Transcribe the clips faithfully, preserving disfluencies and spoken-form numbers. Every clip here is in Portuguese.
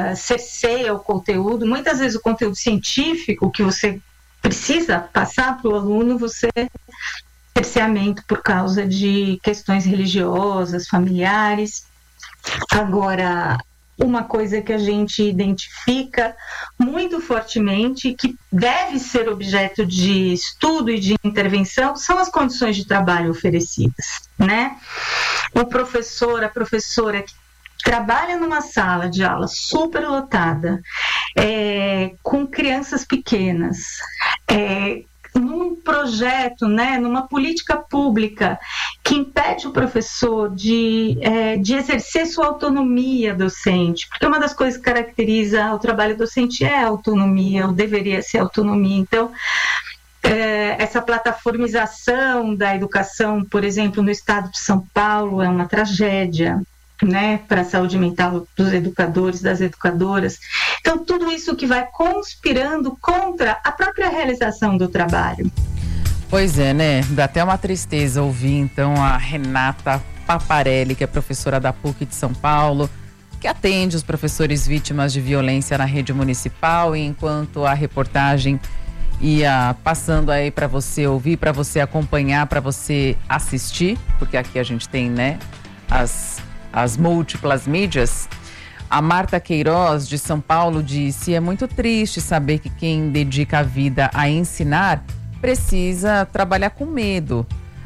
uh, cerceia o conteúdo. Muitas vezes o conteúdo científico que você precisa passar para o aluno, você cerceamento por causa de questões religiosas, familiares. Agora, uma coisa que a gente identifica muito fortemente, que deve ser objeto de estudo e de intervenção, são as condições de trabalho oferecidas, né? O professor, a professora que trabalha numa sala de aula superlotada, é, com crianças pequenas, é, num projeto, né, numa política pública que impede o professor de, é, de exercer sua autonomia docente, porque uma das coisas que caracteriza o trabalho docente é a autonomia, ou deveria ser autonomia. Então, é, essa plataformização da educação, por exemplo, no estado de São Paulo, é uma tragédia, né, para a saúde mental dos educadores, das educadoras. Então, tudo isso que vai conspirando contra a própria realização do trabalho. Pois é, né? Dá até uma tristeza ouvir, então, a Renata Paparelli, que é professora da P U C de São Paulo, que atende os professores vítimas de violência na rede municipal, e enquanto a reportagem ia passando aí para você ouvir, para você acompanhar, para você assistir, porque aqui a gente tem, né, as... as múltiplas mídias, a Marta Queiroz, de São Paulo, disse: é muito triste saber que quem dedica a vida a ensinar precisa trabalhar com medo.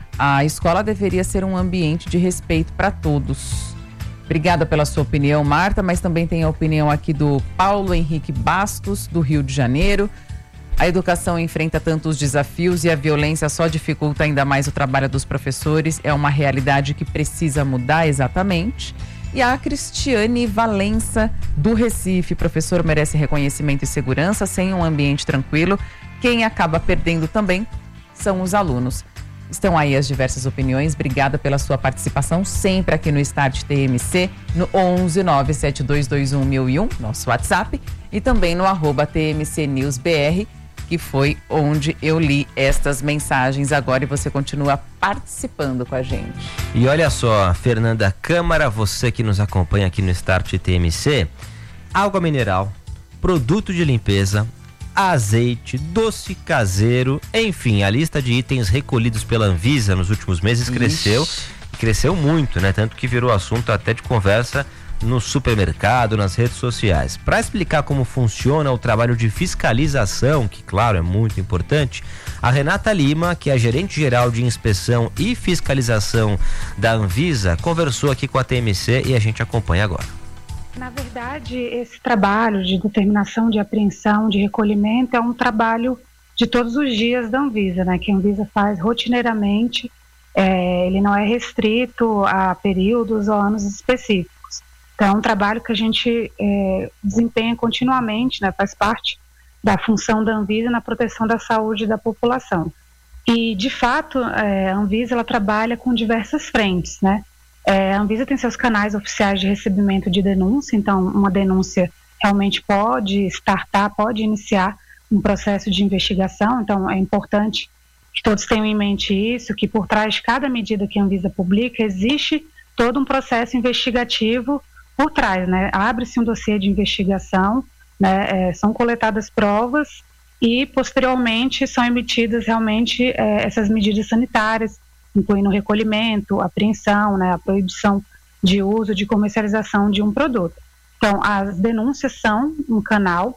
A escola deveria ser um ambiente de respeito para todos. Obrigada pela sua opinião, Marta, mas também tem a opinião aqui do Paulo Henrique Bastos, do Rio de Janeiro. A educação enfrenta tantos desafios e a violência só dificulta ainda mais o trabalho dos professores. É uma realidade que precisa mudar exatamente. E a Cristiane Valença, do Recife: professor merece reconhecimento e segurança. Sem um ambiente tranquilo, quem acaba perdendo também são os alunos. Estão aí as diversas opiniões. Obrigada pela sua participação, sempre aqui no Start T M C, no onze nove sete dois dois um mil e um, nosso WhatsApp, e também no arroba T M C News B R, que foi onde eu li estas mensagens agora, e você continua participando com a gente. E olha só, Fernanda Câmara, você que nos acompanha aqui no Start T M C, água mineral, produto de limpeza, azeite, doce caseiro, enfim, a lista de itens recolhidos pela Anvisa nos últimos meses cresceu, Ixi. cresceu muito, né? Tanto que virou assunto até de conversa no supermercado, nas redes sociais. Para explicar como funciona o trabalho de fiscalização, que claro é muito importante, a Renata Lima, que é a gerente geral de inspeção e fiscalização da Anvisa, conversou aqui com a T M C e a gente acompanha agora. Na verdade, esse trabalho de determinação, de apreensão, de recolhimento é um trabalho de todos os dias da Anvisa, né? Que a Anvisa faz rotineiramente, é, ele não é restrito a períodos ou anos específicos. Então, é um trabalho que a gente é, desempenha continuamente, né, faz parte da função da Anvisa na proteção da saúde da população. E, de fato, é, a Anvisa ela trabalha com diversas frentes, né? É, a Anvisa tem seus canais oficiais de recebimento de denúncia, então uma denúncia realmente pode startar, pode iniciar um processo de investigação, então é importante que todos tenham em mente isso, que por trás de cada medida que a Anvisa publica existe todo um processo investigativo por trás, né? Abre-se um dossiê de investigação, né? É, são coletadas provas e posteriormente são emitidas realmente é, essas medidas sanitárias, incluindo o recolhimento, a apreensão, né? A proibição de uso, de comercialização de um produto. Então, as denúncias são um canal,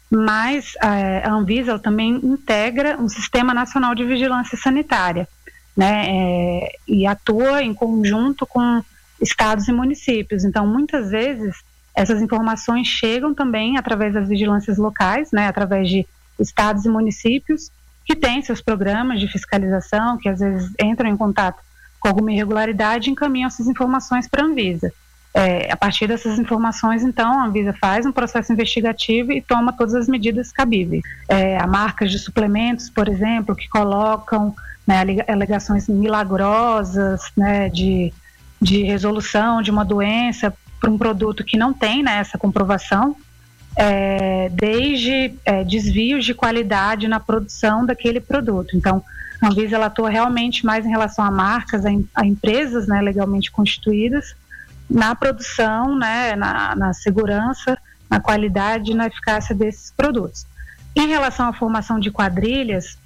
mas é, a Anvisa também integra um Sistema Nacional de Vigilância Sanitária, né? É, e atua em conjunto com estados e municípios. Então, muitas vezes, essas informações chegam também através das vigilâncias locais, né, através de estados e municípios que têm seus programas de fiscalização, que às vezes entram em contato com alguma irregularidade e encaminham essas informações para a Anvisa. É, a partir dessas informações, então, a Anvisa faz um processo investigativo e toma todas as medidas cabíveis. É, há marcas de suplementos, por exemplo, que colocam, né, alegações milagrosas, né, de de resolução de uma doença para um produto que não tem, né, essa comprovação, é, desde é, desvios de qualidade na produção daquele produto. Então, a Anvisa ela atua realmente mais em relação a marcas, a, a empresas, né, legalmente constituídas, na produção, né, na, na segurança na qualidade e na eficácia desses produtos. Em relação à formação de quadrilhas,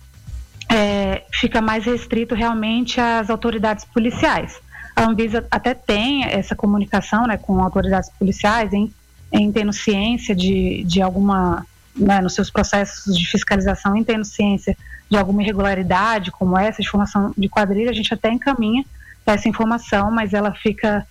é, fica mais restrito realmente às autoridades policiais. A Anvisa até tem essa comunicação, né, com autoridades policiais em, em tendo ciência de, de alguma, né, nos seus processos de fiscalização, em tendo ciência de alguma irregularidade como essa de formação de quadrilha, a gente até encaminha essa informação, mas ela fica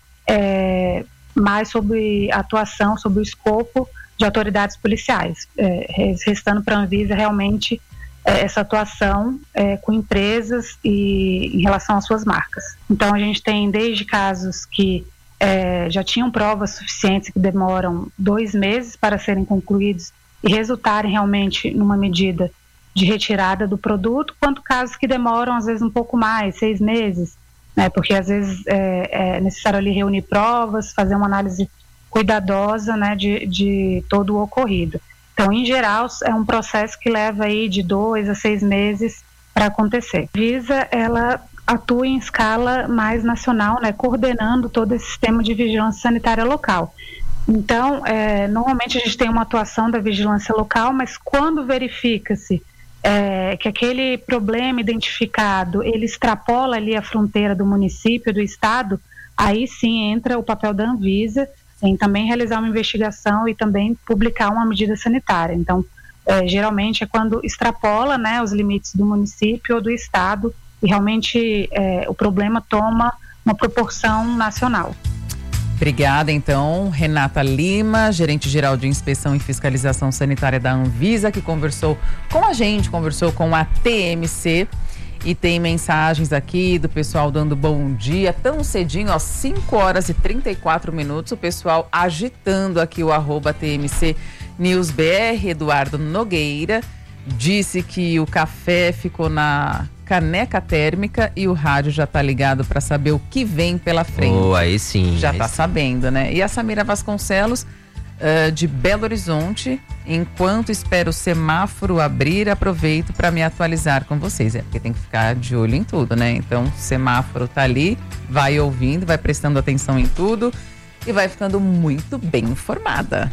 é, mais sobre a atuação, sobre o escopo de autoridades policiais, é, restando para a Anvisa realmente é, essa atuação é, com empresas e em relação às suas marcas. Então a gente tem desde casos que é, já tinham provas suficientes que demoram dois meses para serem concluídos e resultarem realmente numa medida de retirada do produto, quanto casos que demoram às vezes um pouco mais, seis meses, né, porque às vezes é, é necessário ali reunir provas, fazer uma análise cuidadosa, né, de, de todo o ocorrido. Então, em geral, é um processo que leva aí de dois a seis meses para acontecer. A Anvisa, ela atua em escala mais nacional, né, coordenando todo esse sistema de vigilância sanitária local. Então, é, normalmente a gente tem uma atuação da vigilância local, mas quando verifica-se É, que aquele problema identificado, ele extrapola ali a fronteira do município, do estado, aí sim entra o papel da Anvisa em também realizar uma investigação e também publicar uma medida sanitária. Então, é, geralmente é quando extrapola, né, os limites do município ou do estado e realmente é, o problema toma uma proporção nacional. Obrigada, então, Renata Lima, gerente-geral de Inspeção e Fiscalização Sanitária da Anvisa, que conversou com a gente, conversou com a T M C. E tem mensagens aqui do pessoal dando bom dia, tão cedinho, às cinco horas e trinta e quatro minutos, o pessoal agitando aqui o arroba T M C News B R. Eduardo Nogueira disse que o café ficou na caneca térmica e o rádio já tá ligado para saber o que vem pela frente. Oh, aí sim. Já aí tá sim. sabendo, né? E a Samira Vasconcelos, uh, de Belo Horizonte, enquanto espero o semáforo abrir, aproveito para me atualizar com vocês. É porque tem que ficar de olho em tudo, né? Então, o semáforo tá ali, vai ouvindo, vai prestando atenção em tudo e vai ficando muito bem informada.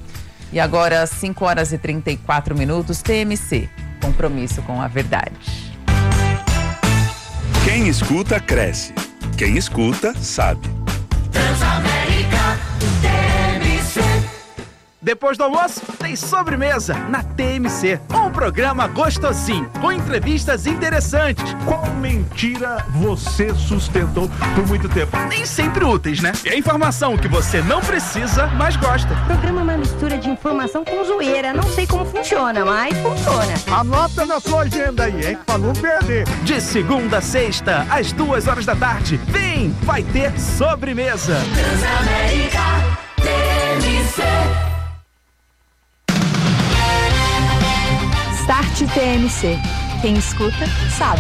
E agora, cinco horas e trinta e quatro minutos, T M C, compromisso com a verdade. Quem escuta, cresce. Quem escuta, sabe. Transamérica T M C. Depois do almoço, tem sobremesa na T M C. Um programa gostosinho, com entrevistas interessantes. Qual mentira você sustentou por muito tempo? Nem sempre úteis, né? E a informação que você não precisa, mas gosta. O programa é uma mistura de informação com zoeira. Não sei como funciona, mas funciona. Anota na sua agenda aí, hein? Pra não perder. De segunda a sexta, às duas horas da tarde. Vem, vai ter sobremesa. Transamérica T M C. Start T M C. Quem escuta, sabe.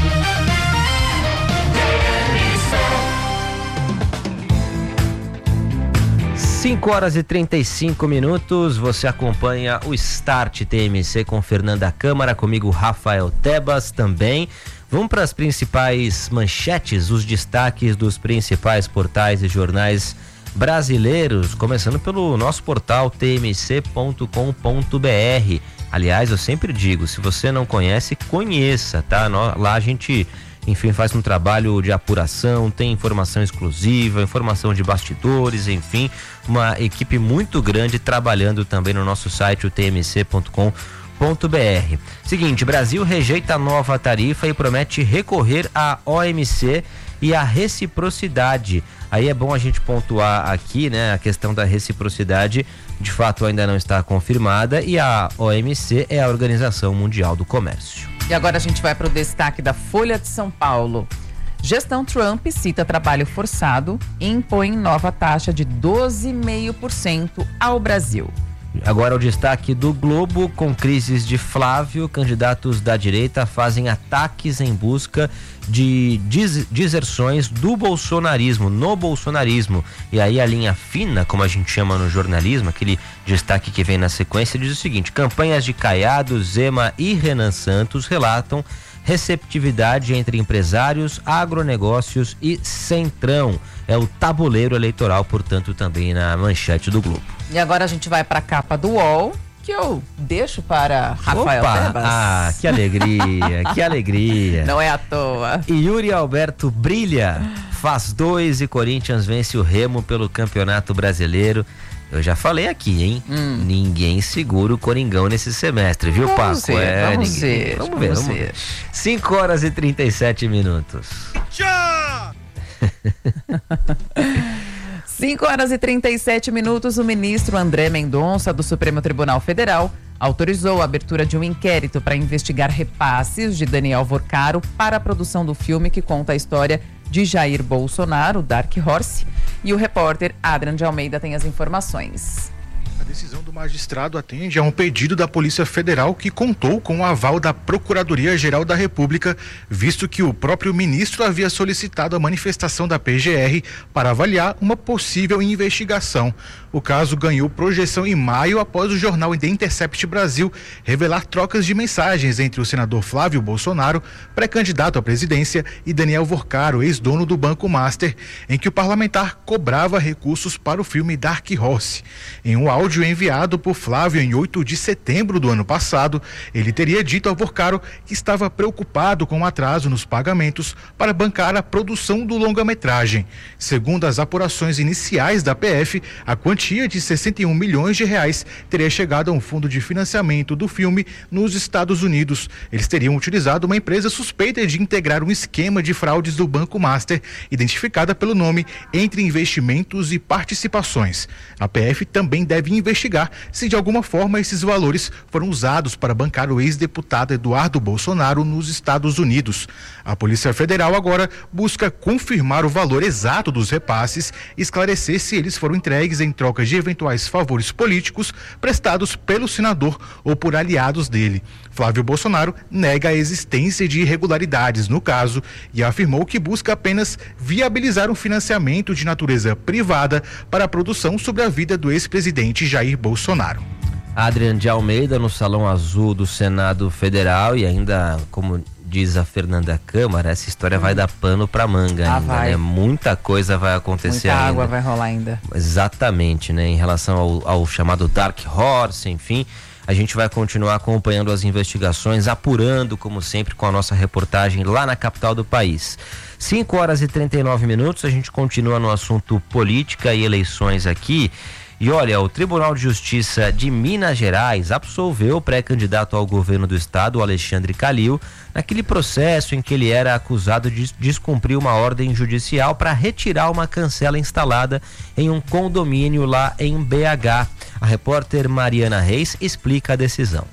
cinco horas e trinta e cinco minutos, você acompanha o Start T M C com Fernanda Câmara, comigo Rafael Tebas também. Vamos para as principais manchetes, os destaques dos principais portais e jornais brasileiros, começando pelo nosso portal t m c ponto com ponto b r. Aliás, eu sempre digo, se você não conhece, conheça, tá? Lá a gente, enfim, faz um trabalho de apuração, tem informação exclusiva, informação de bastidores, enfim, uma equipe muito grande trabalhando também no nosso site, o t m c ponto com ponto b r. Seguinte, Brasil rejeita a nova tarifa e promete recorrer à O M C e à reciprocidade. Aí é bom a gente pontuar aqui, né, a questão da reciprocidade, de fato ainda não está confirmada, e a O M C é a Organização Mundial do Comércio. E agora a gente vai para o destaque da Folha de São Paulo. Gestão Trump cita trabalho forçado e impõe nova taxa de doze vírgula cinco por cento ao Brasil. Agora o destaque do Globo, com crises de Flávio, candidatos da direita fazem ataques em busca de des- deserções do bolsonarismo, no bolsonarismo. E aí a linha fina, como a gente chama no jornalismo, aquele destaque que vem na sequência, diz o seguinte: campanhas de Caiado, Zema e Renan Santos relatam receptividade entre empresários, agronegócios e Centrão. É o tabuleiro eleitoral, portanto, também na manchete do Globo. E agora a gente vai para a capa do U O L, que eu deixo para Rafael Opa, Tebas. Ah, que alegria, que alegria. Não é à toa. E Yuri Alberto brilha, faz dois e Corinthians vence o Remo pelo Campeonato Brasileiro. Eu já falei aqui, hein? Hum. Ninguém segura o Coringão nesse semestre, viu, vamos Paco? Ver, é, vamos, ninguém... ver, vamos ver, vamos ver. cinco horas e trinta e sete minutos. Tchau! cinco horas e trinta e sete minutos, o ministro André Mendonça, do Supremo Tribunal Federal, autorizou a abertura de um inquérito para investigar repasses de Daniel Vorcaro para a produção do filme que conta a história de Jair Bolsonaro, Dark Horse. E o repórter Adrian de Almeida tem as informações. A decisão do magistrado atende a um pedido da Polícia Federal que contou com o aval da Procuradoria-Geral da República, visto que o próprio ministro havia solicitado a manifestação da P G R para avaliar uma possível investigação. O caso ganhou projeção em maio após o jornal The Intercept Brasil revelar trocas de mensagens entre o senador Flávio Bolsonaro, pré-candidato à presidência, e Daniel Vorcaro, ex-dono do Banco Master, em que o parlamentar cobrava recursos para o filme Dark Horse. Em um áudio enviado por Flávio em oito de setembro do ano passado, ele teria dito ao Vorcaro que estava preocupado com o atraso nos pagamentos para bancar a produção do longa-metragem. Segundo as apurações iniciais da P F, a quantia de sessenta e um milhões de reais teria chegado a um fundo de financiamento do filme nos Estados Unidos. Eles teriam utilizado uma empresa suspeita de integrar um esquema de fraudes do Banco Master, identificada pelo nome Entre Investimentos e Participações. A P F também deve investigar se de alguma forma esses valores foram usados para bancar o ex-deputado Eduardo Bolsonaro nos Estados Unidos. A Polícia Federal agora busca confirmar o valor exato dos repasses e esclarecer se eles foram entregues em troca de eventuais favores políticos prestados pelo senador ou por aliados dele. Flávio Bolsonaro nega a existência de irregularidades no caso e afirmou que busca apenas viabilizar um financiamento de natureza privada para a produção sobre a vida do ex-presidente Jair Bolsonaro. Adrian de Almeida no Salão Azul do Senado Federal e ainda, como diz a Fernanda Câmara, essa história hum. vai dar pano pra manga ah, ainda, vai. né? Muita coisa vai acontecer Muita ainda. água vai rolar ainda. Exatamente, né? Em relação ao, ao chamado Dark Horse, enfim, a gente vai continuar acompanhando as investigações, apurando, como sempre, com a nossa reportagem lá na capital do país. cinco horas e trinta e nove minutos, a gente continua no assunto política e eleições aqui. E olha, o Tribunal de Justiça de Minas Gerais absolveu o pré-candidato ao governo do estado, Alexandre Calil, naquele processo em que ele era acusado de descumprir uma ordem judicial para retirar uma cancela instalada em um condomínio lá em B H. A repórter Mariana Reis explica a decisão.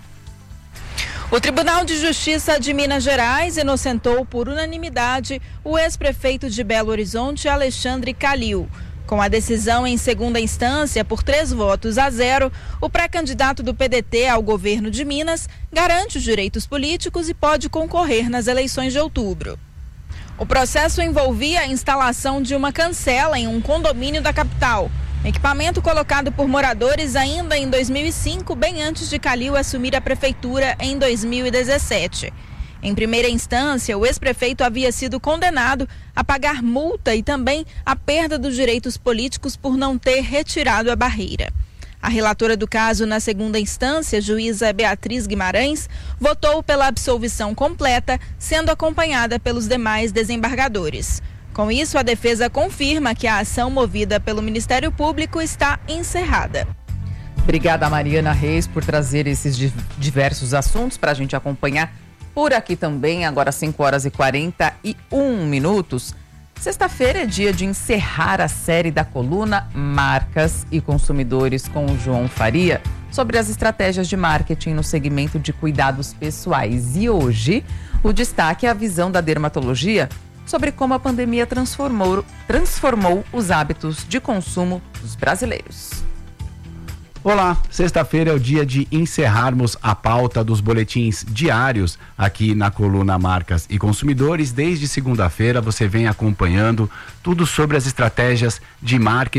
O Tribunal de Justiça de Minas Gerais inocentou por unanimidade o ex-prefeito de Belo Horizonte, Alexandre Calil. Com a decisão em segunda instância por três votos a zero, o pré-candidato do P D T ao governo de Minas garante os direitos políticos e pode concorrer nas eleições de outubro. O processo envolvia a instalação de uma cancela em um condomínio da capital, equipamento colocado por moradores ainda em dois mil e cinco, bem antes de Calil assumir a prefeitura em dois mil e dezessete. Em primeira instância, o ex-prefeito havia sido condenado a pagar multa e também a perda dos direitos políticos por não ter retirado a barreira. A relatora do caso na segunda instância, juíza Beatriz Guimarães, votou pela absolvição completa, sendo acompanhada pelos demais desembargadores. Com isso, a defesa confirma que a ação movida pelo Ministério Público está encerrada. Obrigada, Mariana Reis, por trazer esses diversos assuntos para a gente acompanhar por aqui também. Agora cinco horas e quarenta e um minutos. Sexta-feira é dia de encerrar a série da coluna Marcas e Consumidores com o João Faria sobre as estratégias de marketing no segmento de cuidados pessoais. E hoje o destaque é a visão da dermatologia sobre como a pandemia transformou, transformou os hábitos de consumo dos brasileiros. Olá, sexta-feira é o dia de encerrarmos a pauta dos boletins diários aqui na coluna Marcas e Consumidores. Desde segunda-feira você vem acompanhando tudo sobre as estratégias de marketing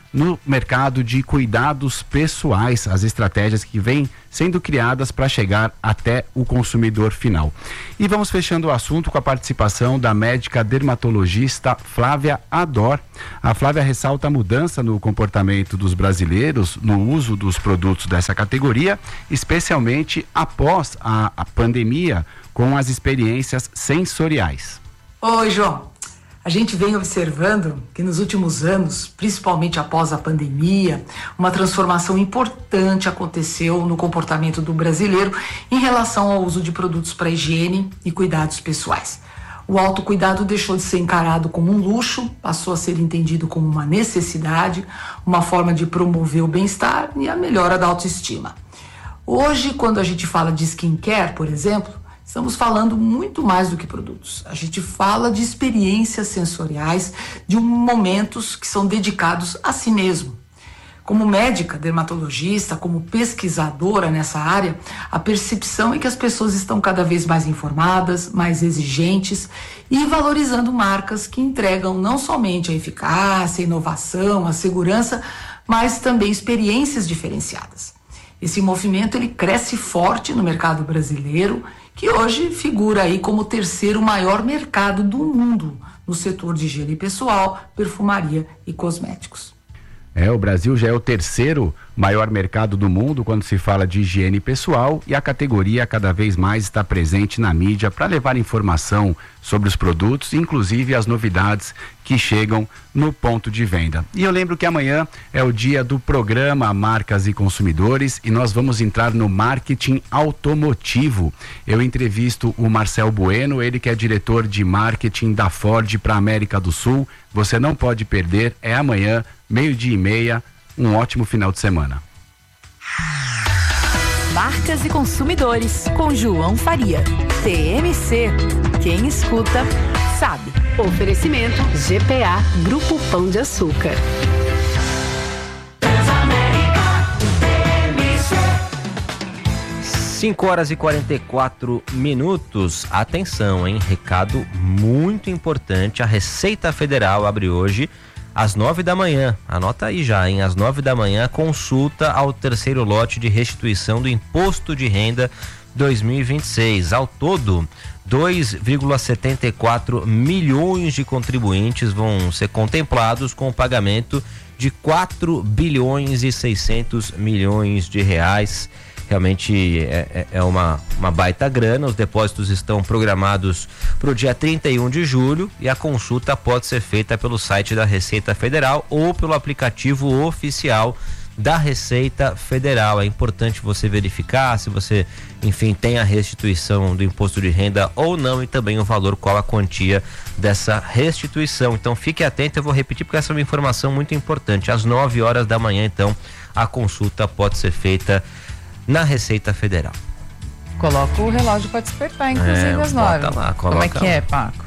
no mercado de cuidados pessoais, as estratégias que vêm sendo criadas para chegar até o consumidor final. E vamos fechando o assunto com a participação da médica dermatologista Flávia Ador. A Flávia ressalta a mudança no comportamento dos brasileiros no uso dos produtos dessa categoria, especialmente após a, a pandemia, com as experiências sensoriais. Oi, João. A gente vem observando que nos últimos anos, principalmente após a pandemia, uma transformação importante aconteceu no comportamento do brasileiro em relação ao uso de produtos para higiene e cuidados pessoais. O autocuidado deixou de ser encarado como um luxo, passou a ser entendido como uma necessidade, uma forma de promover o bem-estar e a melhora da autoestima. Hoje, quando a gente fala de skincare, por exemplo, estamos falando muito mais do que produtos. A gente fala de experiências sensoriais, de momentos que são dedicados a si mesmo. Como médica, dermatologista, como pesquisadora nessa área, a percepção é que as pessoas estão cada vez mais informadas, mais exigentes e valorizando marcas que entregam não somente a eficácia, a inovação, a segurança, mas também experiências diferenciadas. Esse movimento ele cresce forte no mercado brasileiro, que hoje figura aí como o terceiro maior mercado do mundo no setor de higiene pessoal, perfumaria e cosméticos. É, o Brasil já é o terceiro maior mercado do mundo quando se fala de higiene pessoal e a categoria cada vez mais está presente na mídia para levar informação sobre os produtos, inclusive as novidades que chegam no ponto de venda. E eu lembro que amanhã é o dia do programa Marcas e Consumidores e nós vamos entrar no marketing automotivo. Eu entrevisto o Marcel Bueno, ele que é diretor de marketing da Ford para a América do Sul. Você não pode perder, é amanhã, meio-dia e meia. Um ótimo final de semana. Marcas e Consumidores, com João Faria. T M C. Quem escuta, sabe. Oferecimento G P A, Grupo Pão de Açúcar. cinco horas e quarenta e quatro minutos. Atenção, hein? Recado muito importante. A Receita Federal abre hoje às nove da manhã. Anota aí já, hein? Às nove da manhã, consulta ao terceiro lote de restituição do Imposto de Renda dois mil e vinte e seis. Ao todo, dois vírgula setenta e quatro milhões de contribuintes vão ser contemplados com o pagamento de quatro bilhões e seiscentos milhões de reais. Realmente é, é uma, uma baita grana. Os depósitos estão programados para o dia trinta e um de julho e a consulta pode ser feita pelo site da Receita Federal ou pelo aplicativo oficial da Receita Federal. É importante você verificar se você, enfim, tem a restituição do imposto de renda ou não e também o valor, qual a quantia dessa restituição. Então fique atento, eu vou repetir porque essa é uma informação muito importante. Às nove horas da manhã, então, a consulta pode ser feita na Receita Federal. Coloca o relógio para despertar, inclusive, é, às nove. Lá, Como é que é, Paco?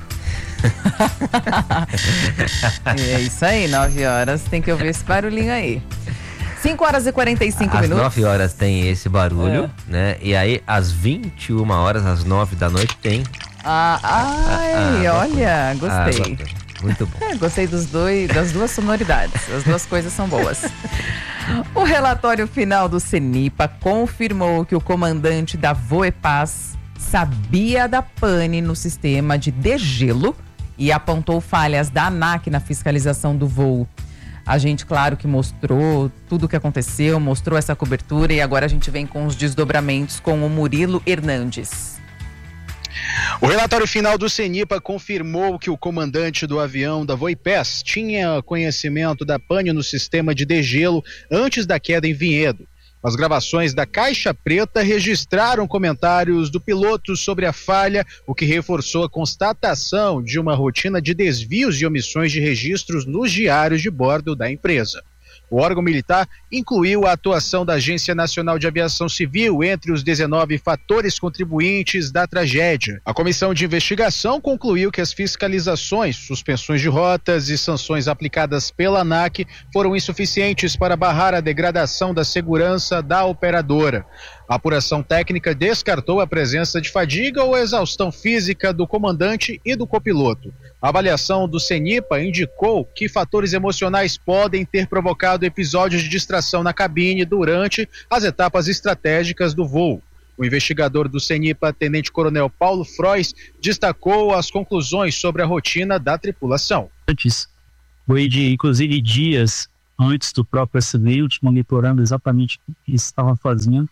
É isso aí, nove horas, tem que ouvir esse barulhinho aí. cinco horas e quarenta e cinco às minutos. Às nove horas tem esse barulho, é. né? E aí, às vinte e uma horas, às nove da noite, tem. Ah, ai, ah, olha, gostei. Ah, muito bom. É, gostei dos dois, das duas sonoridades. As duas coisas são boas. O relatório final do CENIPA confirmou que o comandante da Voepaz sabia da pane no sistema de degelo e apontou falhas da ANAC na fiscalização do voo. A gente, claro, que mostrou tudo o que aconteceu, mostrou essa cobertura e agora a gente vem com os desdobramentos com o Murilo Hernandes. O relatório final do CENIPA confirmou que o comandante do avião da Voepaz tinha conhecimento da pane no sistema de degelo antes da queda em Vinhedo. As gravações da Caixa Preta registraram comentários do piloto sobre a falha, o que reforçou a constatação de uma rotina de desvios e omissões de registros nos diários de bordo da empresa. O órgão militar incluiu a atuação da Agência Nacional de Aviação Civil entre os dezenove fatores contribuintes da tragédia. A comissão de investigação concluiu que as fiscalizações, suspensões de rotas e sanções aplicadas pela ANAC foram insuficientes para barrar a degradação da segurança da operadora. A apuração técnica descartou a presença de fadiga ou exaustão física do comandante e do copiloto. A avaliação do CENIPA indicou que fatores emocionais podem ter provocado episódios de distração na cabine durante as etapas estratégicas do voo. O investigador do CENIPA, Tenente-Coronel Paulo Frois, destacou as conclusões sobre a rotina da tripulação. Antes, foi de, inclusive, dias antes do próprio acidente, monitorando exatamente o que estava fazendo.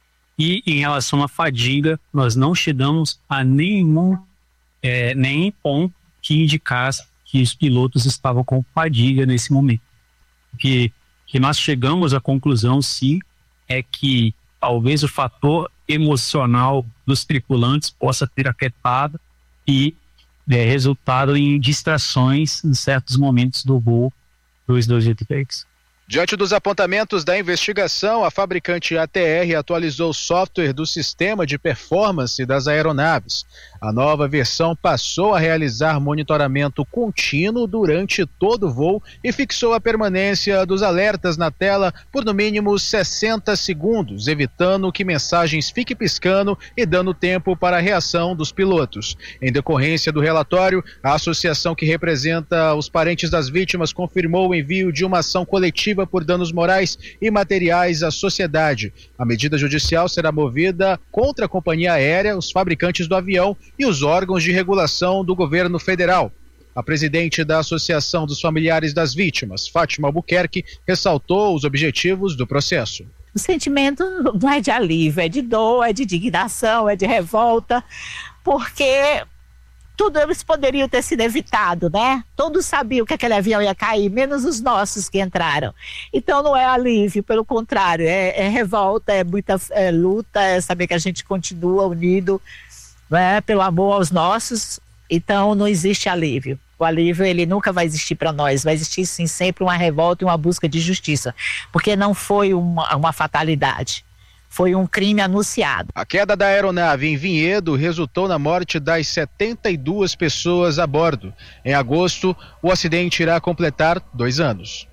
E em relação à fadiga, nós não chegamos a nenhum, é, nem ponto que indicasse que os pilotos estavam com fadiga nesse momento. O que, que nós chegamos à conclusão, sim, é que talvez o fator emocional dos tripulantes possa ter afetado e é, resultado em distrações em certos momentos do voo dos dois jetpacks. Diante dos apontamentos da investigação, a fabricante A T R atualizou o software do sistema de performance das aeronaves. A nova versão passou a realizar monitoramento contínuo durante todo o voo e fixou a permanência dos alertas na tela por no mínimo sessenta segundos, evitando que mensagens fiquem piscando e dando tempo para a reação dos pilotos. Em decorrência do relatório, a associação que representa os parentes das vítimas confirmou o envio de uma ação coletiva por danos morais e materiais à sociedade. A medida judicial será movida contra a companhia aérea, os fabricantes do avião e os órgãos de regulação do governo federal. A presidente da Associação dos Familiares das Vítimas, Fátima Albuquerque, ressaltou os objetivos do processo. O sentimento não é de alívio, é de dor, é de indignação, é de revolta, porque tudo eles poderiam ter sido evitado, né? Todos sabiam que aquele avião ia cair, menos os nossos que entraram. Então não é alívio, pelo contrário, é, é revolta, é muita é luta, é saber que a gente continua unido, né, pelo amor aos nossos. Então não existe alívio. O alívio, ele nunca vai existir para nós, vai existir sim sempre uma revolta e uma busca de justiça, porque não foi uma, uma fatalidade. Foi um crime anunciado. A queda da aeronave em Vinhedo resultou na morte das setenta e duas pessoas a bordo. Em agosto, o acidente irá completar dois anos.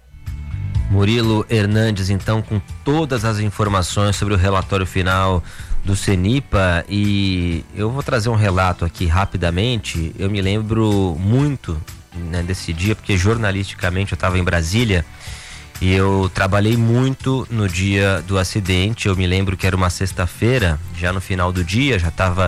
Murilo Hernandes, então, com todas as informações sobre o relatório final do CENIPA, e eu vou trazer um relato aqui rapidamente. Eu me lembro muito, né, desse dia, porque jornalisticamente eu estava em Brasília. E eu trabalhei muito no dia do acidente. Eu me lembro que era uma sexta-feira, já no final do dia, já estava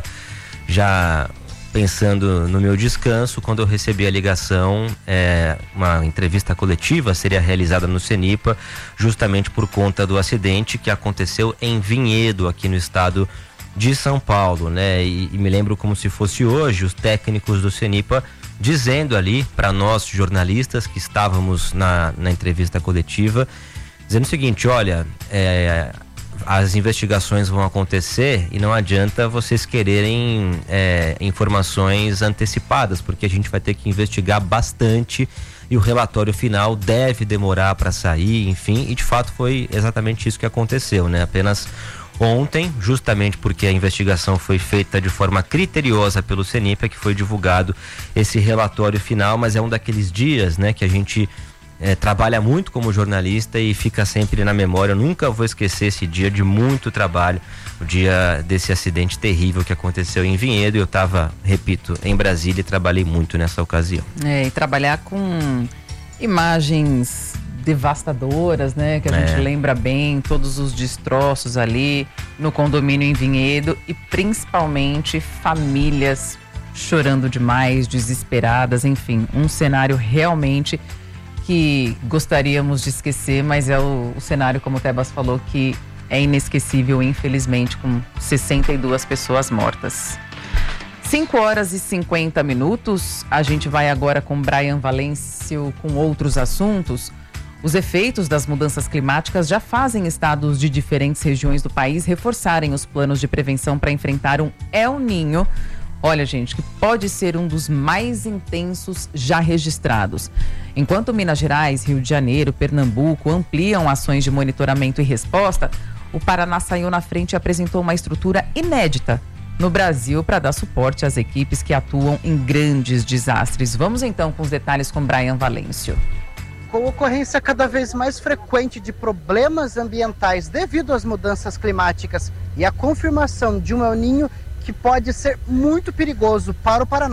já pensando no meu descanso, quando eu recebi a ligação. É, uma entrevista coletiva seria realizada no CENIPA, justamente por conta do acidente que aconteceu em Vinhedo, aqui no estado de São Paulo, né? E, e me lembro como se fosse hoje, os técnicos do CENIPA dizendo ali para nós jornalistas que estávamos na, na entrevista coletiva, dizendo o seguinte: olha, é, as investigações vão acontecer e não adianta vocês quererem é, informações antecipadas, porque a gente vai ter que investigar bastante e o relatório final deve demorar para sair, enfim, e de fato foi exatamente isso que aconteceu, né? Apenas ontem, justamente porque a investigação foi feita de forma criteriosa pelo CENIPA, que foi divulgado esse relatório final, mas é um daqueles dias, né, que a gente é, trabalha muito como jornalista e fica sempre na memória. Eu nunca vou esquecer esse dia de muito trabalho, o dia desse acidente terrível que aconteceu em Vinhedo. Eu estava, repito, em Brasília e trabalhei muito nessa ocasião. É, e trabalhar com imagens devastadoras, né? Que a é. gente lembra bem, todos os destroços ali no condomínio em Vinhedo e principalmente famílias chorando demais, desesperadas, enfim, um cenário realmente que gostaríamos de esquecer, mas é o, o cenário, como o Tebas falou, que é inesquecível, infelizmente, com sessenta e duas pessoas mortas. cinco horas e cinquenta minutos, a gente vai agora com Brian Valêncio com outros assuntos. Os efeitos das mudanças climáticas já fazem estados de diferentes regiões do país reforçarem os planos de prevenção para enfrentar um El Niño. Olha, gente, que pode ser um dos mais intensos já registrados. Enquanto Minas Gerais, Rio de Janeiro, Pernambuco ampliam ações de monitoramento e resposta, o Paraná saiu na frente e apresentou uma estrutura inédita no Brasil para dar suporte às equipes que atuam em grandes desastres. Vamos então com os detalhes com Brian Valêncio. Com ocorrência cada vez mais frequente de problemas ambientais devido às mudanças climáticas e a confirmação de um El Niño que pode ser muito perigoso para o Paraná,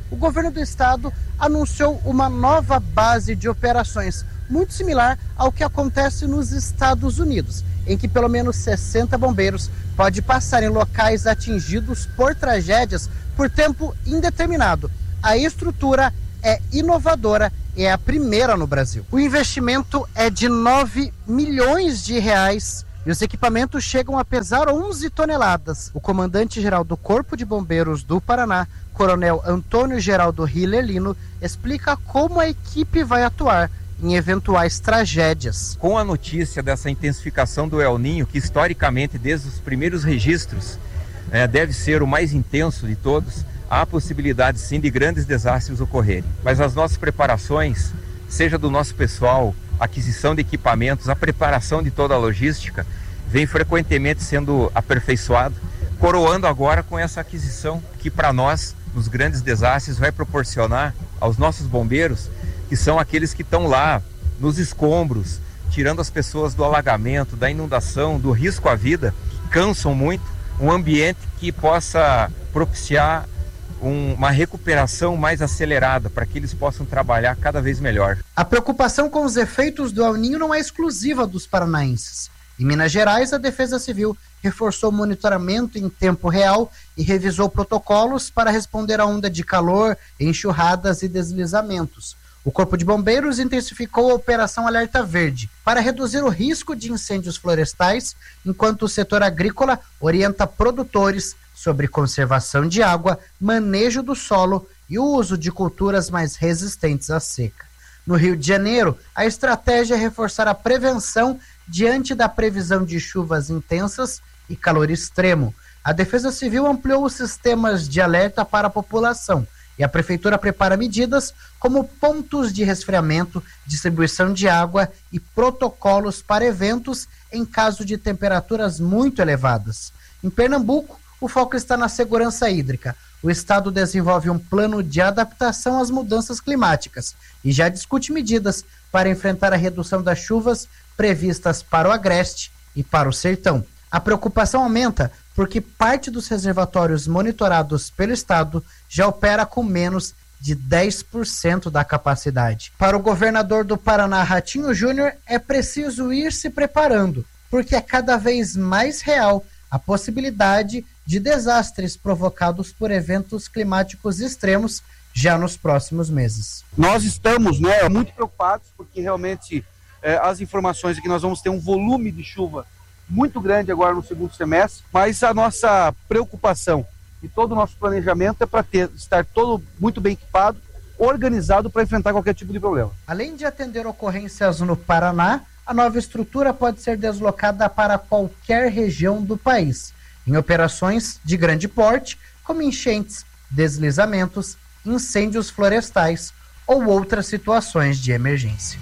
o governo do estado anunciou uma nova base de operações, muito similar ao que acontece nos Estados Unidos, em que pelo menos sessenta bombeiros podem passar em locais atingidos por tragédias por tempo indeterminado. A estrutura é inovadora e é a primeira no Brasil. O investimento é de nove milhões de reais e os equipamentos chegam a pesar onze toneladas. O comandante-geral do Corpo de Bombeiros do Paraná, Coronel Antônio Geraldo Hiller Lino, explica como a equipe vai atuar em eventuais tragédias. Com a notícia dessa intensificação do El Niño, que historicamente, desde os primeiros registros, é, deve ser o mais intenso de todos, há possibilidade sim de grandes desastres ocorrerem. Mas as nossas preparações, seja do nosso pessoal, aquisição de equipamentos, a preparação de toda a logística, vem frequentemente sendo aperfeiçoado, coroando agora com essa aquisição que para nós, nos grandes desastres, vai proporcionar aos nossos bombeiros, que são aqueles que estão lá nos escombros, tirando as pessoas do alagamento, da inundação, do risco à vida, que cansam muito, um ambiente que possa propiciar um, uma recuperação mais acelerada para que eles possam trabalhar cada vez melhor. A preocupação com os efeitos do El Niño não é exclusiva dos paranaenses. Em Minas Gerais, a Defesa Civil reforçou o monitoramento em tempo real e revisou protocolos para responder à onda de calor, enxurradas e deslizamentos. O Corpo de Bombeiros intensificou a Operação Alerta Verde para reduzir o risco de incêndios florestais, enquanto o setor agrícola orienta produtores sobre conservação de água, manejo do solo e o uso de culturas mais resistentes à seca. No Rio de Janeiro, a estratégia é reforçar a prevenção diante da previsão de chuvas intensas e calor extremo. A Defesa Civil ampliou os sistemas de alerta para a população e a Prefeitura prepara medidas como pontos de resfriamento, distribuição de água e protocolos para eventos em caso de temperaturas muito elevadas. Em Pernambuco, o foco está na segurança hídrica. O estado desenvolve um plano de adaptação às mudanças climáticas e já discute medidas para enfrentar a redução das chuvas previstas para o Agreste e para o Sertão. A preocupação aumenta porque parte dos reservatórios monitorados pelo estado já opera com menos de dez por cento da capacidade. Para o governador do Paraná, Ratinho Júnior, é preciso ir se preparando, porque é cada vez mais real a possibilidade de desastres provocados por eventos climáticos extremos já nos próximos meses. Nós estamos, né, muito preocupados, porque realmente eh, as informações é que nós vamos ter um volume de chuva muito grande agora no segundo semestre, mas a nossa preocupação e todo o nosso planejamento é para ter estar todo muito bem equipado, organizado para enfrentar qualquer tipo de problema. Além de atender ocorrências no Paraná, a nova estrutura pode ser deslocada para qualquer região do país, em operações de grande porte, como enchentes, deslizamentos, incêndios florestais ou outras situações de emergência.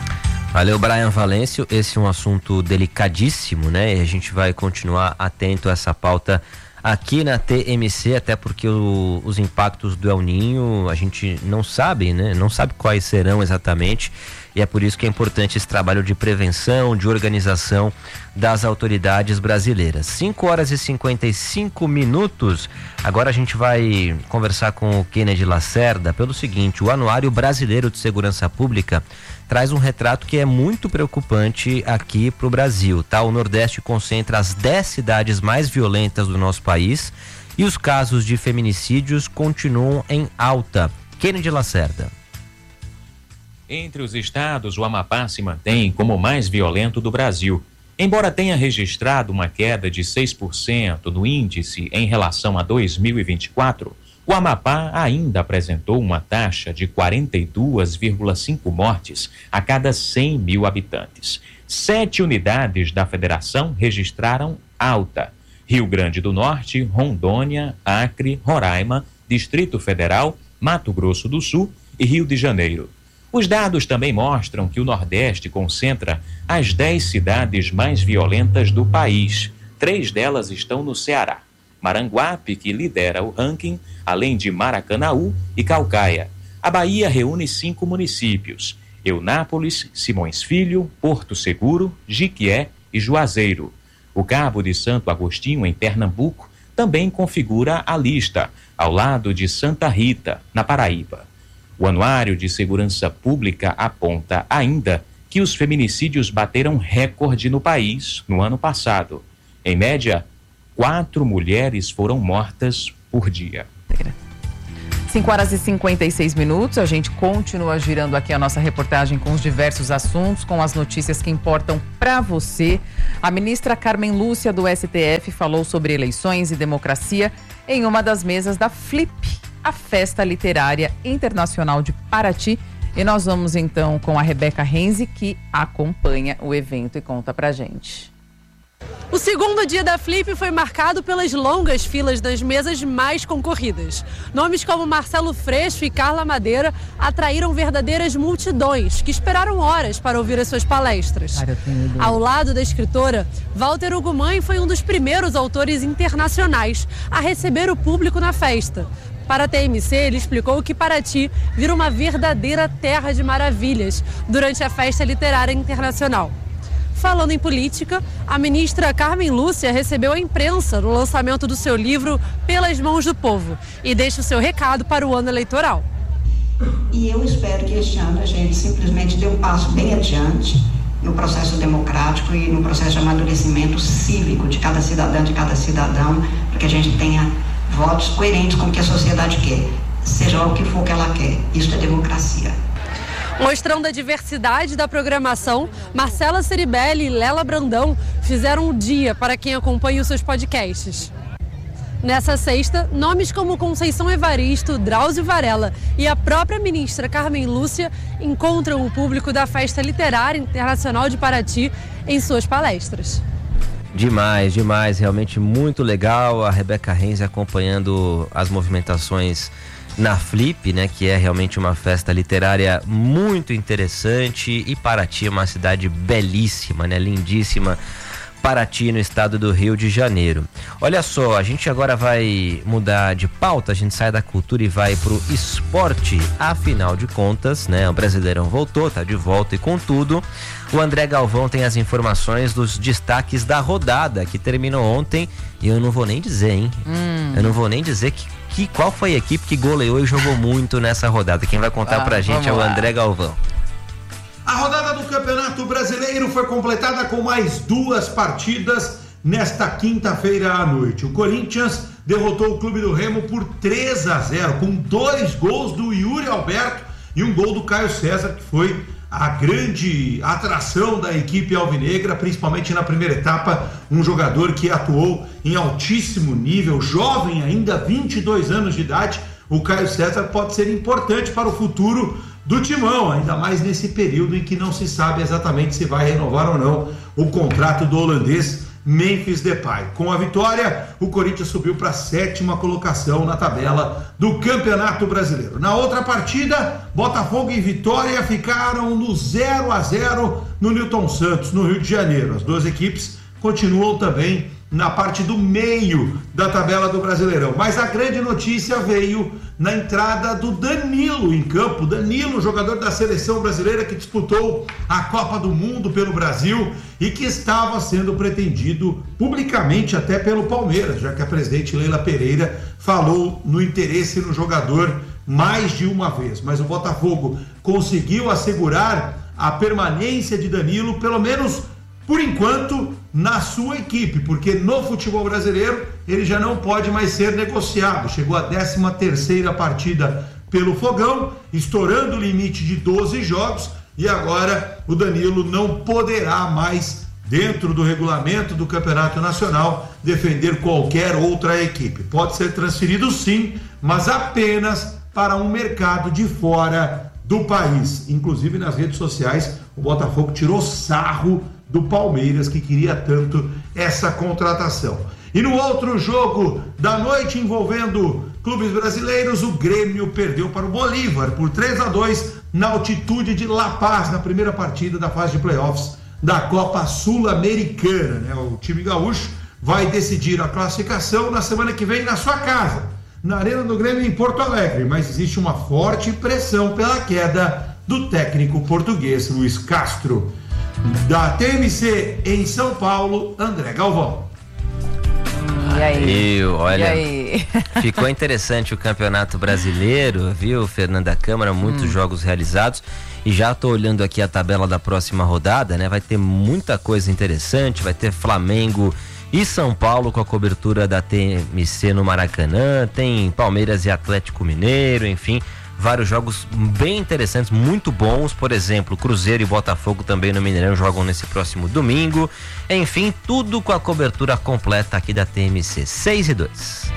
Valeu, Brian Valêncio. Esse é um assunto delicadíssimo, né? E a gente vai continuar atento a essa pauta aqui na T M C, até porque o, os impactos do El Niño a gente não sabe, né? Não sabe quais serão exatamente, e é por isso que é importante esse trabalho de prevenção, de organização das autoridades brasileiras. cinco horas e cinquenta e cinco minutos. Agora a gente vai conversar com o Kennedy Lacerda pelo seguinte: o Anuário Brasileiro de Segurança Pública traz um retrato que é muito preocupante aqui para o Brasil, tá? O Nordeste concentra as dez cidades mais violentas do nosso país e os casos de feminicídios continuam em alta. Kennedy Lacerda. Entre os estados, o Amapá se mantém como o mais violento do Brasil. Embora tenha registrado uma queda de seis por cento no índice em relação a dois mil e vinte e quatro, o Amapá ainda apresentou uma taxa de quarenta e duas vírgula cinco mortes a cada cem mil habitantes. Sete unidades da federação registraram alta: Rio Grande do Norte, Rondônia, Acre, Roraima, Distrito Federal, Mato Grosso do Sul e Rio de Janeiro. Os dados também mostram que o Nordeste concentra as dez cidades mais violentas do país. Três delas estão no Ceará. Maranguape, que lidera o ranking, além de Maracanaú e Caucaia. A Bahia reúne cinco municípios: Eunápolis, Simões Filho, Porto Seguro, Jiquié e Juazeiro. O Cabo de Santo Agostinho, em Pernambuco, também configura a lista, ao lado de Santa Rita, na Paraíba. O Anuário de Segurança Pública aponta ainda que os feminicídios bateram recorde no país no ano passado. Em média, quatro mulheres foram mortas por dia. cinco horas e cinquenta e seis minutos, a gente continua girando aqui a nossa reportagem com os diversos assuntos, com as notícias que importam para você. A ministra Carmen Lúcia do S T F falou sobre eleições e democracia em uma das mesas da Flip, a Festa Literária Internacional de Paraty. E nós vamos então com a Rebeca Renzi, que acompanha o evento e conta pra gente. O segundo dia da Flip foi marcado pelas longas filas das mesas mais concorridas. Nomes como Marcelo Freixo e Carla Madeira atraíram verdadeiras multidões que esperaram horas para ouvir as suas palestras. Ao lado da escritora, Walter Ugumãe foi um dos primeiros autores internacionais a receber o público na festa. Para a T M C, ele explicou que Paraty vira uma verdadeira terra de maravilhas durante a Festa Literária Internacional. Falando em política, a ministra Carmen Lúcia recebeu a imprensa no lançamento do seu livro Pelas Mãos do Povo e deixa o seu recado para o ano eleitoral. E eu espero que este ano a gente simplesmente dê um passo bem adiante no processo democrático e no processo de amadurecimento cívico de cada cidadã, de cada cidadão, para que a gente tenha votos coerentes com o que a sociedade quer, seja o que for que ela quer. Isso é democracia. Mostrando a diversidade da programação, Marcela Ceribelli e Lela Brandão fizeram um dia para quem acompanha os seus podcasts. Nessa sexta, nomes como Conceição Evaristo, Drauzio Varela e a própria ministra Carmen Lúcia encontram o público da Festa Literária Internacional de Paraty em suas palestras. Demais, demais, realmente muito legal. A Rebeca Renzi acompanhando as movimentações na Flip, né, que é realmente uma festa literária muito interessante, e Paraty é uma cidade belíssima, né, lindíssima, Paraty no estado do Rio de Janeiro. Olha só, a gente agora vai mudar de pauta, a gente sai da cultura e vai pro esporte. Afinal de contas, né, o Brasileirão voltou, tá de volta e com tudo. O André Galvão tem as informações dos destaques da rodada que terminou ontem, e eu não vou nem dizer, hein? Hum. Eu não vou nem dizer que, que qual foi a equipe que goleou e jogou muito nessa rodada. Quem vai contar ah, pra gente é o André Galvão. A rodada do Campeonato Brasileiro foi completada com mais duas partidas nesta quinta-feira à noite. O Corinthians derrotou o Clube do Remo por três a zero, com dois gols do Yuri Alberto e um gol do Caio César, que foi a grande atração da equipe alvinegra, principalmente na primeira etapa, um jogador que atuou em altíssimo nível, jovem ainda, vinte e dois anos de idade. O Caio César pode ser importante para o futuro do Timão, ainda mais nesse período em que não se sabe exatamente se vai renovar ou não o contrato do holandês Memphis Depay. Com a vitória, o Corinthians subiu para a sétima colocação na tabela do Campeonato Brasileiro. Na outra partida, Botafogo e Vitória ficaram no zero a zero no Newton Santos, no Rio de Janeiro. As duas equipes continuam também na parte do meio da tabela do Brasileirão. Mas a grande notícia veio na entrada do Danilo em campo. Danilo, jogador da seleção brasileira que disputou a Copa do Mundo pelo Brasil e que estava sendo pretendido publicamente até pelo Palmeiras, já que a presidente Leila Pereira falou no interesse no jogador mais de uma vez. Mas o Botafogo conseguiu assegurar a permanência de Danilo, pelo menos por enquanto, na sua equipe, porque no futebol brasileiro ele já não pode mais ser negociado. Chegou a décima terceira partida pelo Fogão, estourando o limite de doze jogos, e agora o Danilo não poderá mais, dentro do regulamento do Campeonato Nacional, defender qualquer outra equipe. Pode ser transferido sim, mas apenas para um mercado de fora do país. Inclusive nas redes sociais, o Botafogo tirou sarro do Palmeiras, que queria tanto essa contratação. E no outro jogo da noite envolvendo clubes brasileiros, o Grêmio perdeu para o Bolívar por três a dois na altitude de La Paz, na primeira partida da fase de playoffs da Copa Sul-Americana, né? O time gaúcho vai decidir a classificação na semana que vem na sua casa, na Arena do Grêmio em Porto Alegre, mas existe uma forte pressão pela queda do técnico português Luiz Castro. Da T M C em São Paulo, André Galvão. Valeu, olha, E aí? ficou interessante o Campeonato Brasileiro, viu, Fernanda Câmara, muitos Hum. jogos realizados e já tô olhando aqui a tabela da próxima rodada, né, vai ter muita coisa interessante, vai ter Flamengo e São Paulo com a cobertura da T M C no Maracanã, tem Palmeiras e Atlético Mineiro, enfim, vários jogos bem interessantes, muito bons. Por exemplo, Cruzeiro e Botafogo também no Mineirão jogam nesse próximo domingo. Enfim, tudo com a cobertura completa aqui da T M C. seis e dois.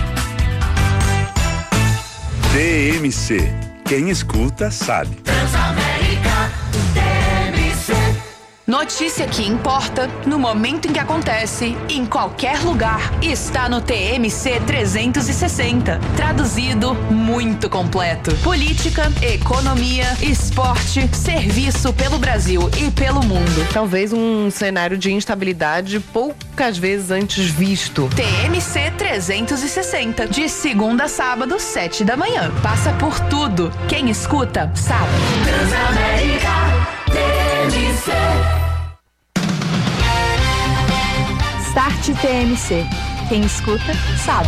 T M C. Quem escuta sabe. Transamérica T M C. Notícia que importa no momento em que acontece, em qualquer lugar, está no T M C trezentos e sessenta. Traduzido, muito completo. Política, economia, esporte, serviço pelo Brasil e pelo mundo. Talvez um cenário de instabilidade poucas vezes antes visto. T M C trezentos e sessenta, de segunda a sábado, sete da manhã. Passa por tudo. Quem escuta, sabe. Transamérica T M C. Start T M C. Quem escuta, sabe.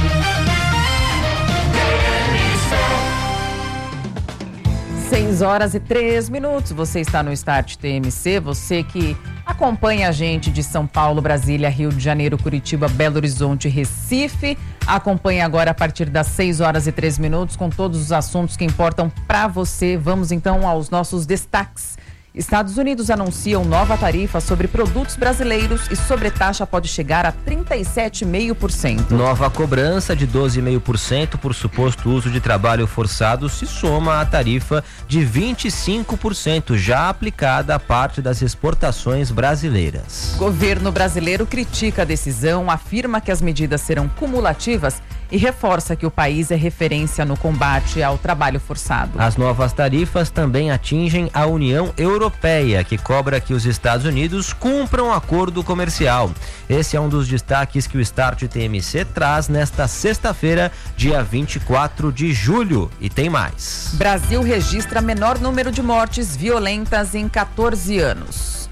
seis horas e três minutos. Você está no Start T M C. Você que acompanha a gente de São Paulo, Brasília, Rio de Janeiro, Curitiba, Belo Horizonte, Recife. Acompanha agora a partir das seis horas e três minutos com todos os assuntos que importam para você. Vamos então aos nossos destaques. Estados Unidos anunciam nova tarifa sobre produtos brasileiros e sobretaxa pode chegar a trinta e sete vírgula cinco por cento. Nova cobrança de doze vírgula cinco por cento por suposto uso de trabalho forçado se soma à tarifa de vinte e cinco por cento já aplicada à parte das exportações brasileiras. Governo brasileiro critica a decisão, afirma que as medidas serão cumulativas e reforça que o país é referência no combate ao trabalho forçado. As novas tarifas também atingem a União Europeia, que cobra que os Estados Unidos cumpram acordo comercial. Esse é um dos destaques que o Start T M C traz nesta sexta-feira, dia vinte e quatro de julho. E tem mais. Brasil registra menor número de mortes violentas em quatorze anos.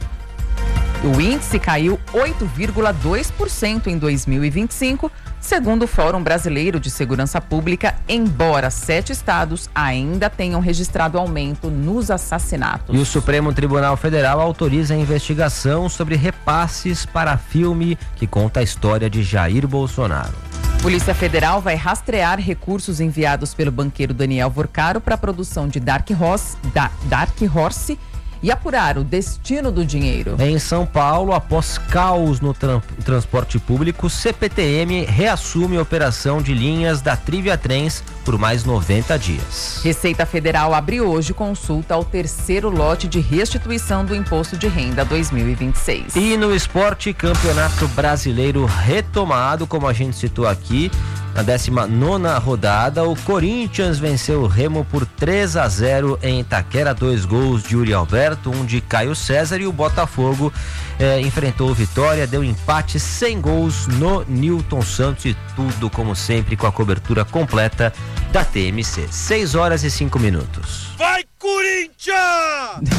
O índice caiu oito vírgula dois por cento em dois mil e vinte e cinco, segundo o Fórum Brasileiro de Segurança Pública, embora sete estados ainda tenham registrado aumento nos assassinatos. E o Supremo Tribunal Federal autoriza a investigação sobre repasses para filme que conta a história de Jair Bolsonaro. Polícia Federal vai rastrear recursos enviados pelo banqueiro Daniel Vorcaro para a produção de Dark Horse, da, Dark Horse e apurar o destino do dinheiro. Em São Paulo, após caos no tran- transporte público, C P T M reassume a operação de linhas da Trivia Trens por mais noventa dias. Receita Federal abre hoje consulta ao terceiro lote de restituição do Imposto de Renda dois mil e vinte e seis. E no esporte, Campeonato Brasileiro retomado, como a gente citou aqui, na décima nona rodada, o Corinthians venceu o Remo por três a zero em Itaquera, dois gols de Yuri Alberto, um de Caio César, e o Botafogo eh, enfrentou o Vitória, deu empate sem gols no Newton Santos, e tudo como sempre com a cobertura completa da T M C. seis horas e cinco minutos. Vai, Corinthians!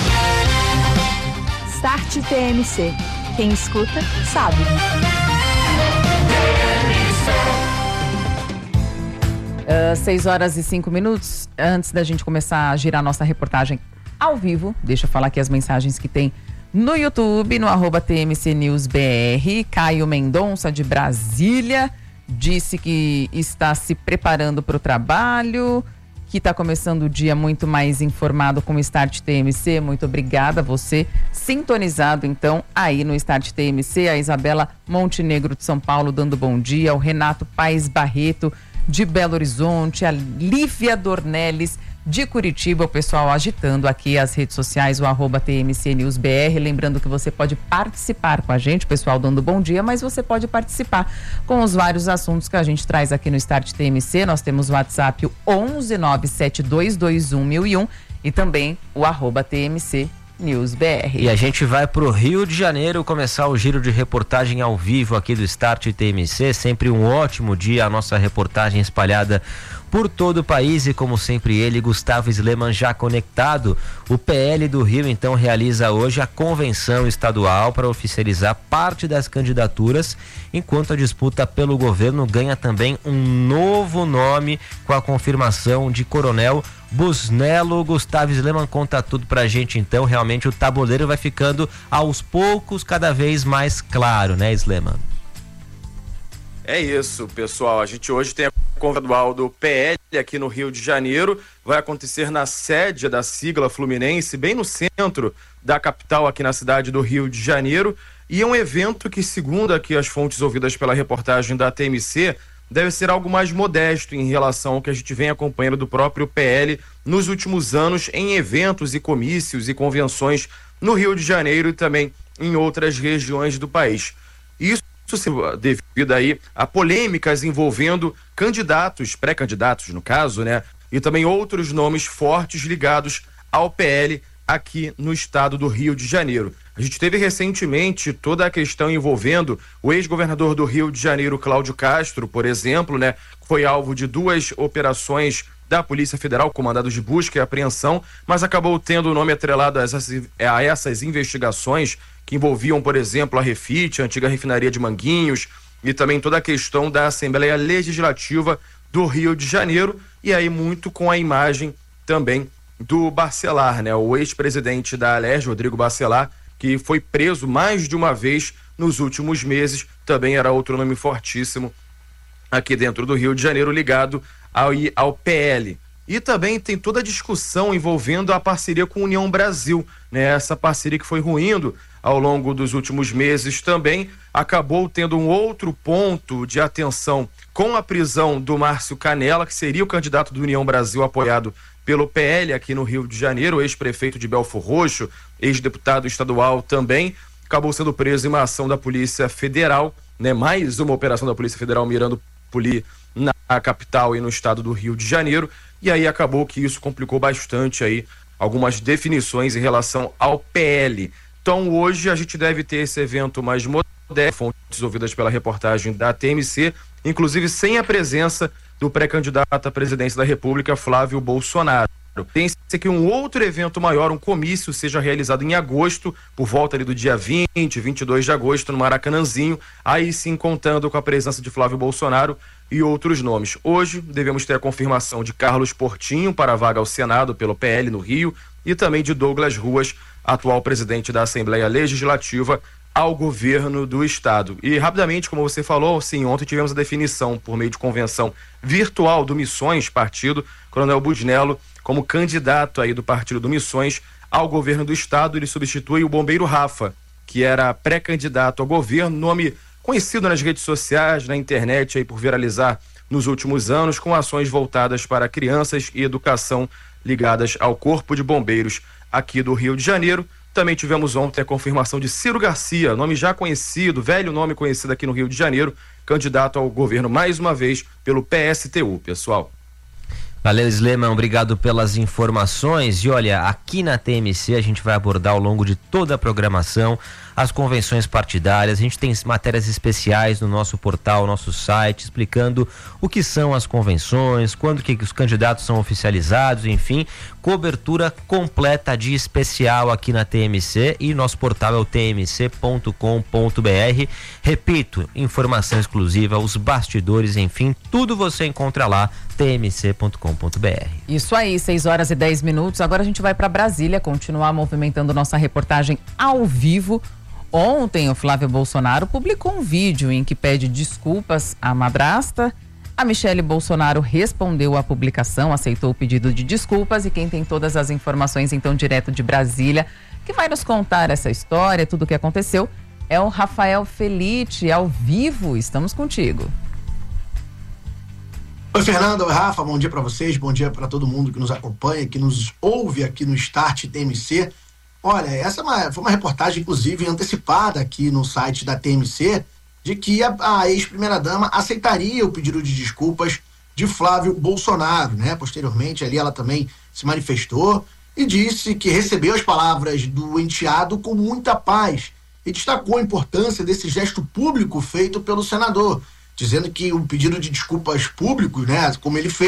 Start T M C. Quem escuta, sabe. Uh, seis horas e cinco minutos. Antes da gente começar a girar nossa reportagem ao vivo, deixa eu falar aqui as mensagens que tem no YouTube, no arroba T M C News B R. Caio Mendonça, de Brasília, disse que está se preparando para o trabalho, que está começando o dia muito mais informado com o Start T M C. Muito obrigada a você, sintonizado então aí no Start T M C. A Isabela Montenegro de São Paulo dando bom dia, o Renato Paes Barreto de Belo Horizonte, a Lívia Dornelles de Curitiba, o pessoal agitando aqui as redes sociais, o arroba T M C News B R. Lembrando que você pode participar com a gente, o pessoal dando bom dia, mas você pode participar com os vários assuntos que a gente traz aqui no Start T M C. Nós temos o WhatsApp o onze nove sete dois dois um mil e um e também o arroba T M C News B R. E a gente vai pro Rio de Janeiro começar o giro de reportagem ao vivo aqui do Start T M C. Sempre um ótimo dia, a nossa reportagem espalhada por todo o país e, como sempre, ele, Gustavo Sleman, já conectado. O P L do Rio, então, realiza hoje a convenção estadual para oficializar parte das candidaturas, enquanto a disputa pelo governo ganha também um novo nome com a confirmação de Coronel Busnello. Gustavo Sleman conta tudo pra gente, então. Realmente o tabuleiro vai ficando aos poucos cada vez mais claro, né, Sleman? É isso, pessoal. A gente hoje tem a convenção estadual do P L aqui no Rio de Janeiro. Vai acontecer na sede da sigla Fluminense, bem no centro da capital, aqui na cidade do Rio de Janeiro. E é um evento que, segundo aqui as fontes ouvidas pela reportagem da T M C, deve ser algo mais modesto em relação ao que a gente vem acompanhando do próprio P L nos últimos anos em eventos e comícios e convenções no Rio de Janeiro e também em outras regiões do país. Isso devido aí a polêmicas envolvendo candidatos, pré-candidatos no caso, né? E também outros nomes fortes ligados ao P L aqui no estado do Rio de Janeiro. A gente teve recentemente toda a questão envolvendo o ex-governador do Rio de Janeiro, Cláudio Castro, por exemplo, né? Foi alvo de duas operações da Polícia Federal, comandados de busca e apreensão, mas acabou tendo o nome atrelado a essas, a essas investigações que envolviam, por exemplo, a Refit, a antiga refinaria de Manguinhos, e também toda a questão da Assembleia Legislativa do Rio de Janeiro, e aí muito com a imagem também do Bacelar, né? O ex-presidente da Alerj, Rodrigo Bacelar, que foi preso mais de uma vez nos últimos meses, também era outro nome fortíssimo aqui dentro do Rio de Janeiro, ligado ao, ao P L. E também tem toda a discussão envolvendo a parceria com a União Brasil, né? Essa parceria que foi ruindo ao longo dos últimos meses também acabou tendo um outro ponto de atenção com a prisão do Márcio Canella, que seria o candidato do União Brasil apoiado pelo P L aqui no Rio de Janeiro, ex-prefeito de Belfor Roxo, ex-deputado estadual também, acabou sendo preso em uma ação da Polícia Federal, né? Mais uma operação da Polícia Federal mirando poli na capital e no estado do Rio de Janeiro, e aí acabou que isso complicou bastante aí algumas definições em relação ao P L. Então hoje a gente deve ter esse evento mais moderno, fontes ouvidas pela reportagem da T M C, inclusive sem a presença do pré-candidato à presidência da República, Flávio Bolsonaro. Tem-se que um outro evento maior, um comício, seja realizado em agosto, por volta ali do dia vinte, vinte e dois de agosto, no Maracanãzinho, aí sim contando com a presença de Flávio Bolsonaro e outros nomes. Hoje devemos ter a confirmação de Carlos Portinho para a vaga ao Senado pelo P L no Rio e também de Douglas Ruas, atual presidente da Assembleia Legislativa, ao governo do estado. E rapidamente, como você falou, sim, ontem tivemos a definição por meio de convenção virtual do Missões, partido, Coronel Busnello, como candidato aí do partido do Missões ao governo do estado. Ele substitui o bombeiro Rafa, que era pré-candidato ao governo, nome conhecido nas redes sociais, na internet aí por viralizar nos últimos anos, com ações voltadas para crianças e educação ligadas ao Corpo de Bombeiros aqui do Rio de Janeiro. Também tivemos ontem a confirmação de Ciro Garcia, nome já conhecido, velho nome conhecido aqui no Rio de Janeiro, candidato ao governo mais uma vez pelo P S T U, pessoal. Valeu, Sleman, obrigado pelas informações. E olha, aqui na T M C a gente vai abordar ao longo de toda a programação as convenções partidárias. A gente tem matérias especiais no nosso portal, nosso site, explicando o que são as convenções, quando que os candidatos são oficializados, enfim, cobertura completa de especial aqui na T M C, e nosso portal é o t m c ponto com ponto b r. Repito, informação exclusiva, os bastidores, enfim, tudo você encontra lá, t m c ponto com ponto b r. Isso aí, seis horas e dez minutos. Agora a gente vai para Brasília continuar movimentando nossa reportagem ao vivo. Ontem, o Flávio Bolsonaro publicou um vídeo em que pede desculpas à madrasta. A Michele Bolsonaro respondeu à publicação, aceitou o pedido de desculpas, e quem tem todas as informações, então, direto de Brasília, que vai nos contar essa história, tudo o que aconteceu, é o Rafael Felite, ao vivo. Estamos contigo. Oi, Fernanda, oi, Rafa, bom dia para vocês, bom dia para todo mundo que nos acompanha, que nos ouve aqui no Start T M C. Olha, essa é uma, foi uma reportagem, inclusive, antecipada aqui no site da T M C, de que a, a ex-primeira-dama aceitaria o pedido de desculpas de Flávio Bolsonaro, né? Posteriormente, ali ela também se manifestou e disse que recebeu as palavras do enteado com muita paz e destacou a importância desse gesto público feito pelo senador, dizendo que o pedido de desculpas públicos, né, como ele fez,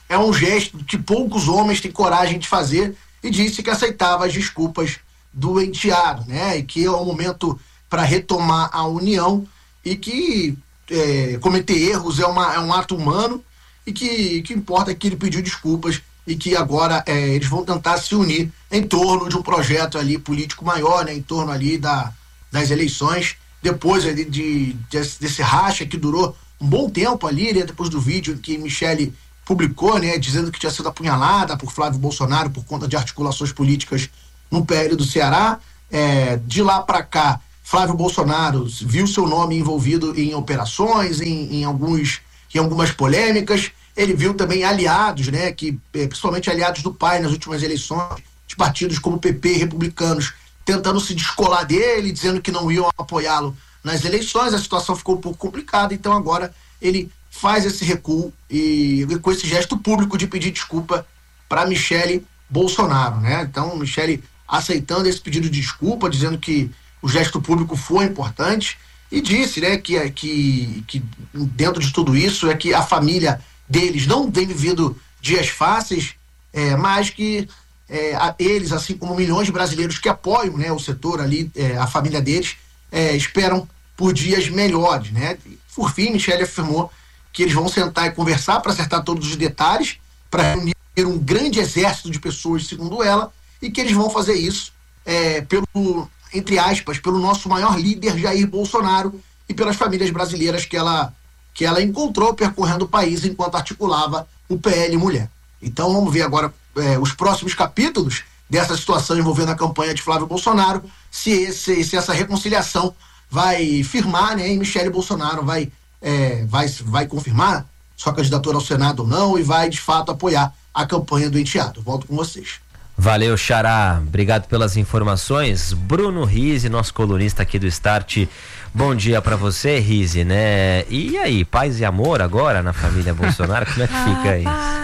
é um gesto que poucos homens têm coragem de fazer, e disse que aceitava as desculpas do enteado, né? E que é o momento para retomar a união, e que é, cometer erros é, uma, é um ato humano, e que que importa é que ele pediu desculpas e que agora é, eles vão tentar se unir em torno de um projeto ali político maior, né? Em torno ali da, das eleições, depois ali de, de, desse racha que durou um bom tempo ali, né? Depois do vídeo que Michele publicou, né? Dizendo que tinha sido apunhalada por Flávio Bolsonaro por conta de articulações políticas no P L do Ceará. É, de lá para cá, Flávio Bolsonaro viu seu nome envolvido em operações, em, em, alguns, em algumas polêmicas. Ele viu também aliados, né, que, principalmente aliados do pai nas últimas eleições, de partidos como P P e republicanos, tentando se descolar dele, dizendo que não iam apoiá-lo nas eleições. A situação ficou um pouco complicada, então agora ele faz esse recuo e com esse gesto público de pedir desculpa para Michele Bolsonaro, né? Então, Michele aceitando esse pedido de desculpa, dizendo que o gesto público foi importante, e disse, né, que, que, que dentro de tudo isso é que a família deles não tem vivido dias fáceis, é, mas que é, a, eles, assim como milhões de brasileiros que apoiam, né, o setor ali, é, a família deles, é, esperam por dias melhores, né? Por fim, Michele afirmou que eles vão sentar e conversar para acertar todos os detalhes, para reunir um grande exército de pessoas, segundo ela, e que eles vão fazer isso é, pelo, entre aspas, pelo nosso maior líder Jair Bolsonaro e pelas famílias brasileiras que ela, que ela encontrou percorrendo o país enquanto articulava o P L Mulher. Então vamos ver agora é, os próximos capítulos dessa situação envolvendo a campanha de Flávio Bolsonaro, se, esse, se essa reconciliação vai firmar, né, e Michele Bolsonaro vai, é, vai, vai confirmar sua candidatura ao Senado ou não, e vai de fato apoiar a campanha do enteado. Volto com vocês. Valeu, Xará. Obrigado pelas informações. Bruno Rizzi, nosso colunista aqui do Start. Bom dia pra você, Rizzi, né? E aí, paz e amor agora na família Bolsonaro? Como é que fica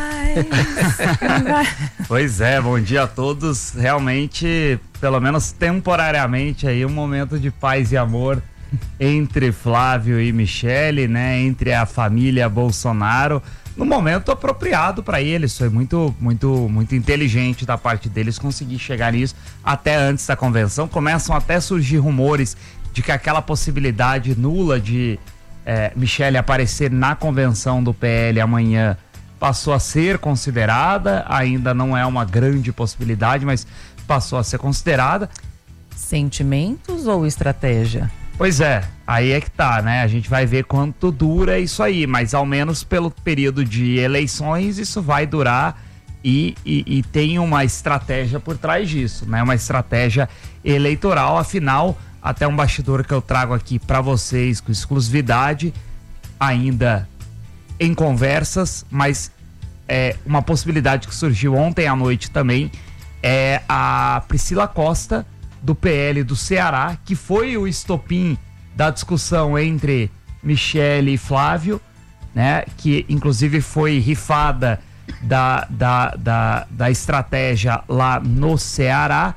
isso? Pois é, bom dia a todos. Realmente, pelo menos temporariamente aí, um momento de paz e amor entre Flávio e Michele, né? Entre a família Bolsonaro. No momento apropriado para eles, foi muito, muito, muito inteligente da parte deles conseguir chegar nisso até antes da convenção. Começam até a surgir rumores de que aquela possibilidade nula de é, Michele aparecer na convenção do P L amanhã passou a ser considerada. Ainda não é uma grande possibilidade, mas passou a ser considerada. Sentimentos ou estratégia? Pois é, aí é que tá, né? A gente vai ver quanto dura isso aí, mas ao menos pelo período de eleições isso vai durar e, e, e tem uma estratégia por trás disso, né? Uma estratégia eleitoral, afinal, até um bastidor que eu trago aqui para vocês com exclusividade, ainda em conversas, mas é uma possibilidade que surgiu ontem à noite também, é a Priscila Costa, do P L do Ceará, que foi o estopim da discussão entre Michele e Flávio, né? Que inclusive foi rifada da, da, da, da estratégia lá no Ceará,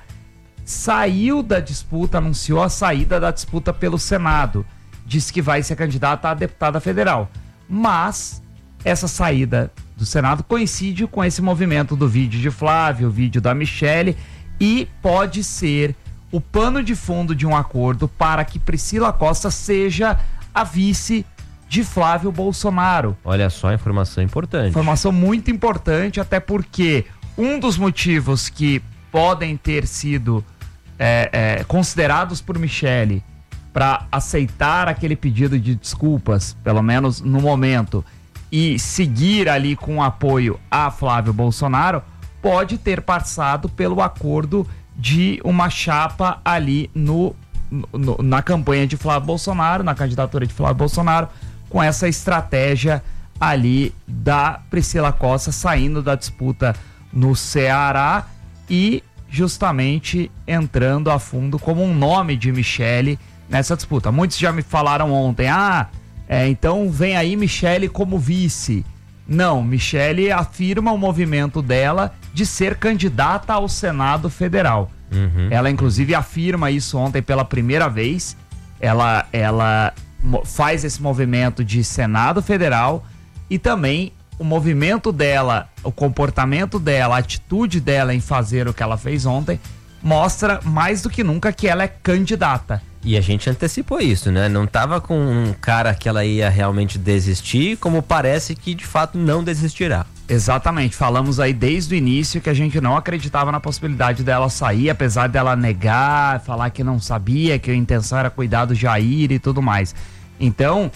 saiu da disputa, anunciou a saída da disputa pelo Senado, disse que vai ser candidata a deputada federal, mas essa saída do Senado coincide com esse movimento do vídeo de Flávio, o vídeo da Michele, e pode ser o pano de fundo de um acordo para que Priscila Costa seja a vice de Flávio Bolsonaro. Olha só, informação importante. Informação muito importante, até porque um dos motivos que podem ter sido é, é, considerados por Michele para aceitar aquele pedido de desculpas, pelo menos no momento, e seguir ali com apoio a Flávio Bolsonaro, pode ter passado pelo acordo de uma chapa ali no, no, na campanha de Flávio Bolsonaro, na candidatura de Flávio Bolsonaro, com essa estratégia ali da Priscila Costa saindo da disputa no Ceará e justamente entrando a fundo como um nome de Michele nessa disputa. Muitos já me falaram ontem, ah, é, então vem aí Michele como vice. Não, Michele afirma o movimento dela de ser candidata ao Senado Federal. Uhum. Ela, inclusive, afirma isso ontem pela primeira vez. Ela, ela faz esse movimento de Senado Federal e também o movimento dela, o comportamento dela, a atitude dela em fazer o que ela fez ontem, mostra mais do que nunca que ela é candidata. E a gente antecipou isso, né? Não tava com um cara que ela ia realmente desistir, como parece que de fato não desistirá. Exatamente, falamos aí desde o início que a gente não acreditava na possibilidade dela sair, apesar dela negar, falar que não sabia, que a intenção era cuidar do Jair e tudo mais. Então,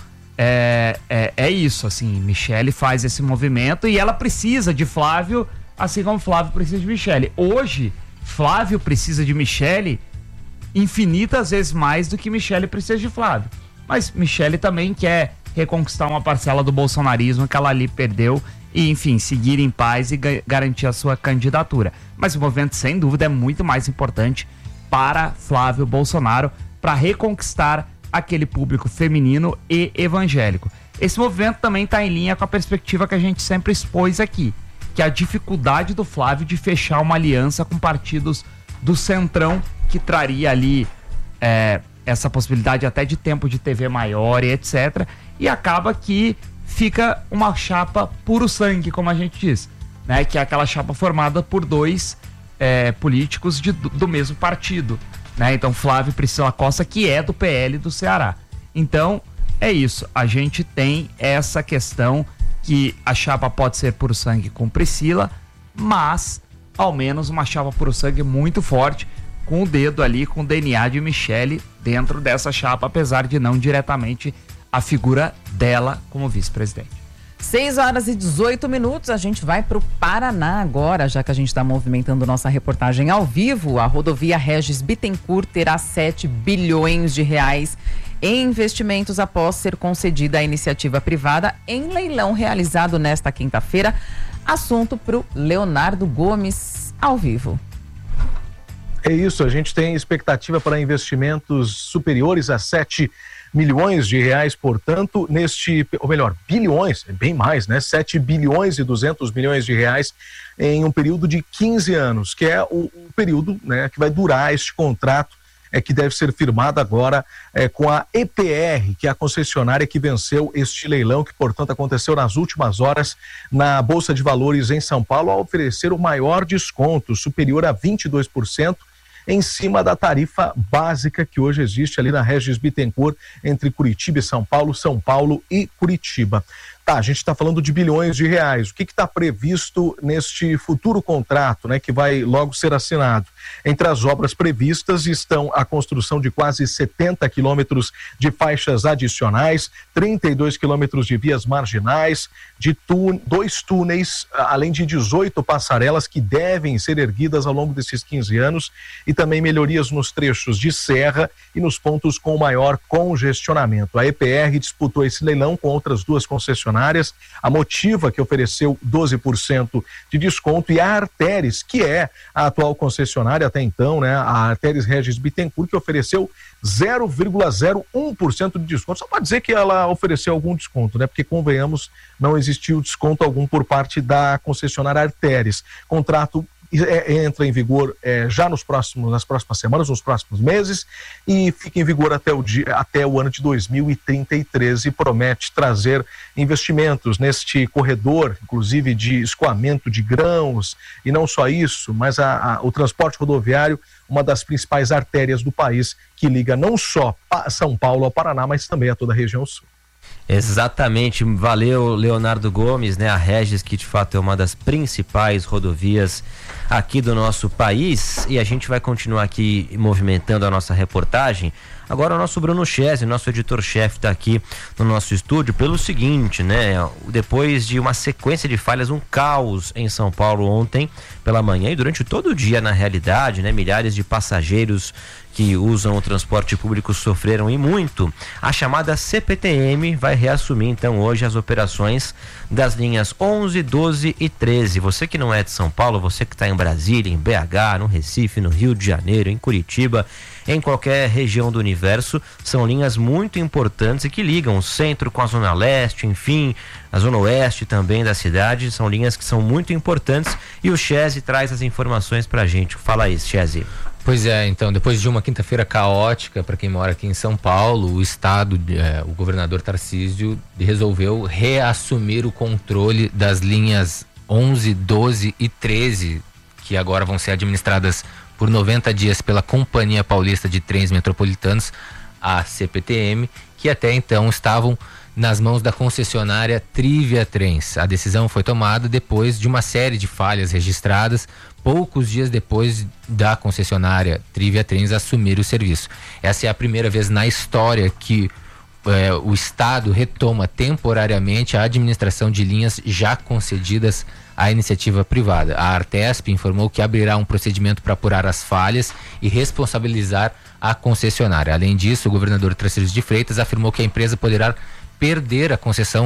é, é, é isso, assim, Michele faz esse movimento e ela precisa de Flávio, assim como Flávio precisa de Michele. Hoje, Flávio precisa de Michele infinitas vezes mais do que Michele precisa de Flávio. Mas Michele também quer reconquistar uma parcela do bolsonarismo que ela ali perdeu e, enfim, seguir em paz e ga- garantir a sua candidatura. Mas o movimento, sem dúvida, é muito mais importante para Flávio Bolsonaro, para reconquistar aquele público feminino e evangélico. Esse movimento também está em linha com a perspectiva que a gente sempre expôs aqui, que é a dificuldade do Flávio de fechar uma aliança com partidos do Centrão, que traria ali é, essa possibilidade até de tempo de T V maior e etcétera. E acaba que fica uma chapa puro sangue, como a gente diz, né? Que é aquela chapa formada por dois é, políticos de, do mesmo partido, né? Então Flávio e Priscila Costa, que é do P L do Ceará. Então é isso, a gente tem essa questão que a chapa pode ser puro sangue com Priscila, mas ao menos uma chapa puro sangue muito forte, com o dedo ali, com o D N A de Michele dentro dessa chapa, apesar de não diretamente a figura dela como vice-presidente. seis horas e dezoito minutos, a gente vai para o Paraná agora, já que a gente está movimentando nossa reportagem ao vivo. A rodovia Regis Bittencourt terá sete bilhões de reais em investimentos após ser concedida à iniciativa privada em leilão realizado nesta quinta-feira. Assunto para o Leonardo Gomes, ao vivo. É isso, a gente tem expectativa para investimentos superiores a sete milhões de reais, portanto, neste, ou melhor, bilhões, é bem mais, né? sete bilhões e duzentos milhões de reais em um período de quinze anos, que é o, o período, né, que vai durar este contrato, é que deve ser firmado agora é, com a E P R, que é a concessionária que venceu este leilão, que, portanto, aconteceu nas últimas horas na Bolsa de Valores em São Paulo, ao oferecer o maior desconto, superior a vinte e dois por cento, em cima da tarifa básica que hoje existe ali na Regis Bittencourt, entre Curitiba e São Paulo, São Paulo e Curitiba. Tá, a gente está falando de bilhões de reais. O que está previsto neste futuro contrato, né, que vai logo ser assinado? Entre as obras previstas estão a construção de quase setenta quilômetros de faixas adicionais, trinta e dois quilômetros de vias marginais, de tú- dois túneis, além de dezoito passarelas que devem ser erguidas ao longo desses quinze anos, e também melhorias nos trechos de serra e nos pontos com maior congestionamento. A E P R disputou esse leilão com outras duas concessionárias, a Motiva, que ofereceu doze por cento de desconto, e a Arteres, que é a atual concessionária até então, né? A Arteres Regis Bittencourt, que ofereceu zero vírgula zero um por cento de desconto. Só para dizer que ela ofereceu algum desconto, né? Porque, convenhamos, não existiu desconto algum por parte da concessionária Arteres. Contrato É, entra em vigor é, já nos próximos, nas próximas semanas, nos próximos meses, e fica em vigor até o, dia, até o ano de dois mil e trinta e três, e promete trazer investimentos neste corredor, inclusive de escoamento de grãos, e não só isso, mas a, a, o transporte rodoviário, uma das principais artérias do país, que liga não só a São Paulo ao Paraná, mas também a toda a região sul. Exatamente, valeu Leonardo Gomes, né? A Regis, que de fato é uma das principais rodovias aqui do nosso país, e a gente vai continuar aqui movimentando a nossa reportagem. Agora o nosso Bruno Chese, nosso editor-chefe, está aqui no nosso estúdio pelo seguinte, né? Depois de uma sequência de falhas, um caos em São Paulo ontem pela manhã e durante todo o dia, na realidade, né? Milhares de passageiros que usam o transporte público sofreram e muito. A chamada C P T M vai reassumir então hoje as operações das linhas onze, doze e treze. Você que não é de São Paulo, você que está em Brasília, em B H, no Recife, no Rio de Janeiro, em Curitiba, em qualquer região do universo. São linhas muito importantes e que ligam o centro com a zona leste, enfim, a zona oeste também da cidade. São linhas que são muito importantes e o Chese traz as informações pra gente. Fala aí, Chese. Pois é, então, depois de uma quinta-feira caótica para quem mora aqui em São Paulo, o estado, é, o governador Tarcísio resolveu reassumir o controle das linhas onze, doze e treze, que agora vão ser administradas por noventa dias pela Companhia Paulista de Trens Metropolitanos, a C P T M, que até então estavam nas mãos da concessionária Trivia Trens. A decisão foi tomada depois de uma série de falhas registradas poucos dias depois da concessionária Trivia Trens assumir o serviço. Essa é a primeira vez na história que eh, o Estado retoma temporariamente a administração de linhas já concedidas à iniciativa privada. A Artesp informou que abrirá um procedimento para apurar as falhas e responsabilizar a concessionária. Além disso, o governador Tarcísio de Freitas afirmou que a empresa poderá perder a concessão